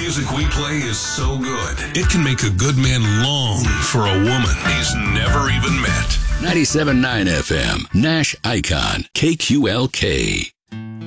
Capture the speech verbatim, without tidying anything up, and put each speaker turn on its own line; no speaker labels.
music we play is so good, it can make a good man long for a woman he's never even met.
ninety-seven point nine F M, Nash Icon, K Q L K.